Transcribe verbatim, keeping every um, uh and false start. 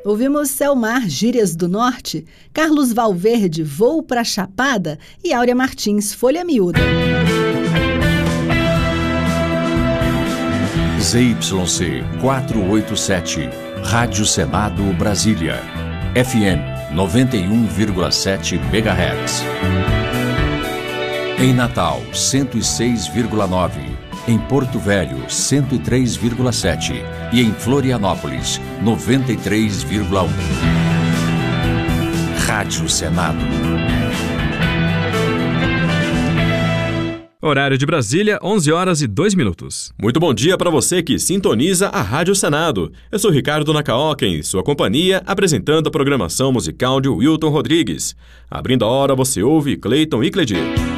Ouvimos Selmar, Gírias do Norte, Carlos Valverde, Voo pra Chapada e Áurea Martins, Folha Miúda. Z Y C quatrocentos e oitenta e sete, Rádio Senado Brasília, F M noventa e um vírgula sete megahertz. Em Natal, cento e seis vírgula nove. Em Porto Velho, cento e três vírgula sete. E em Florianópolis, noventa e três vírgula um. Rádio Senado. Horário de Brasília, onze horas e dois minutos. Muito bom dia para você que sintoniza a Rádio Senado. Eu sou Ricardo Nakaoka, em sua companhia, apresentando a programação musical de Wilton Rodrigues. Abrindo a hora, você ouve Cleiton Icledi.